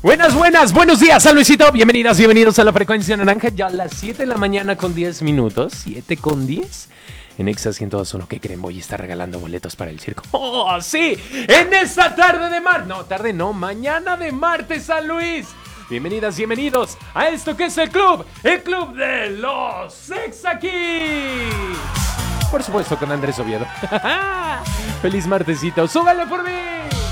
Buenos días, San Luisito. Bienvenidos a la frecuencia naranja. Ya a las 7 de la mañana con 10 minutos. 7 con 10. En Exa 102.1, ¿qué creen? Voy a estar regalando boletos para el circo. ¡Oh, sí! En esta tarde de martes. No, tarde no, mañana de martes, San Luis. Bienvenidos a esto que es el club de los Exa Kids. Por supuesto, con Andrés Oviedo. ¡Feliz martesito! ¡Súbale por mí!